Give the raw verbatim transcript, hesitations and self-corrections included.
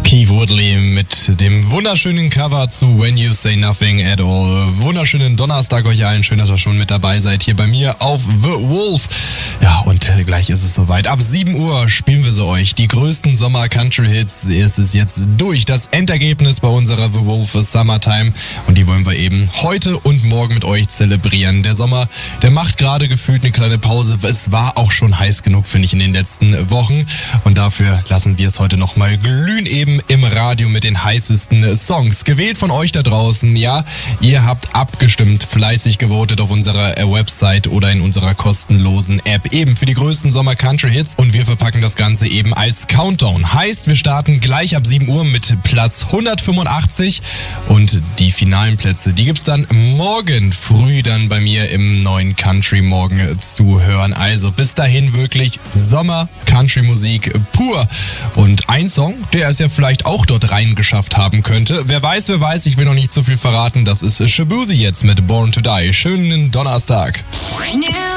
Keith Woodley mit dem wunderschönen Cover zu When You Say Nothing at All. Wunderschönen Donnerstag euch allen. Schön, dass ihr schon mit dabei seid hier bei mir auf The Wolf. Ja, und äh, gleich ist es soweit. Ab sieben Uhr spielen wir sie euch. Die größten Sommer-Country-Hits. Es ist jetzt durch. Das Endergebnis bei unserer The Wolf Summertime. Und die wollen wir eben heute und morgen mit euch zelebrieren. Der Sommer, der macht gerade gefühlt eine kleine Pause. Es war auch schon heiß genug, finde ich, in den letzten Wochen. Und dafür lassen wir es heute nochmal glühen, eben im Radio mit den heißesten Songs. Gewählt von euch da draußen, ja. Ihr habt abgestimmt, fleißig gewotet auf unserer Website oder in unserer kostenlosen App. Eben für die größten Sommer-Country-Hits. Und wir verpacken das Ganze eben als Countdown. Heißt, wir starten gleich ab sieben Uhr mit Platz hundertfünfundachtzig. Und die finalen Plätze, die gibt's dann morgen früh dann bei mir im neuen Country Morgen zu hören. Also bis dahin wirklich Sommer-Country-Musik pur. Und ein Song, der es ja vielleicht auch dort reingeschafft haben könnte. Wer weiß, wer weiß, ich will noch nicht zu viel verraten. Das ist Shaboozey jetzt mit Born to Die. Schönen Donnerstag. New